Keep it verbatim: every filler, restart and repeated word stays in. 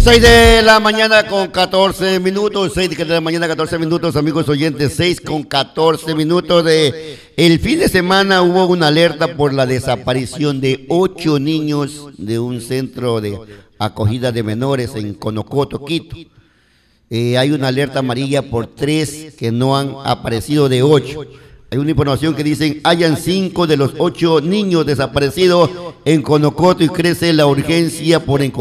seis de la mañana con catorce minutos, seis de la mañana catorce minutos, amigos oyentes, seis con catorce minutos de el fin de semana hubo una alerta por la desaparición de ocho niños de un centro de acogida de menores en Conocoto, Quito. Eh, hay una alerta amarilla por tres que no han aparecido de ocho. Hay una información que dicen hayan cinco de los ocho niños desaparecidos en Conocoto y crece la urgencia por encontrar